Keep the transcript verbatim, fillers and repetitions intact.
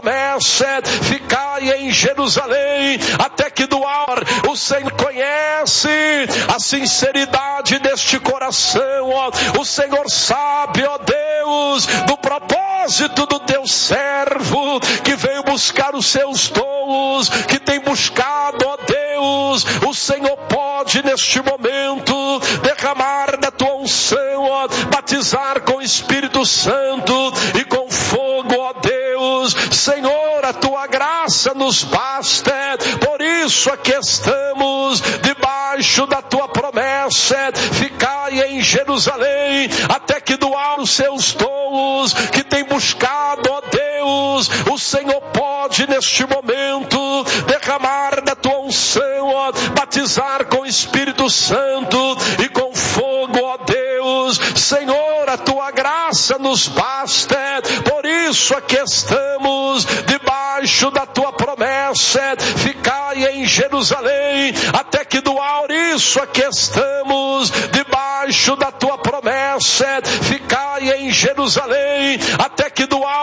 promessa é: ficai em Jerusalém, até que do ar o Senhor conhece a sinceridade deste coração, ó. O Senhor sabe, ó Deus, do propósito do teu servo, que veio buscar os seus dons, que tem buscado, ó Deus. O Senhor pode neste momento derramar da tua unção, ó, batizar com o Espírito Santo e com fogo, ó Deus. Senhor, a tua graça nos basta, por isso aqui estamos debaixo da tua promessa: ficai em Jerusalém, até que doar os seus dons, que tem buscado, ó Deus. O Senhor pode neste momento derramar da tua unção, ó, batizar com o Espírito Santo e com fogo, ó Deus. Senhor, a tua graça nos basta, por isso aqui estamos debaixo da tua promessa: ficai em Jerusalém, até que doar. Isso aqui estamos debaixo da tua promessa: ficai em Jerusalém, até que doar.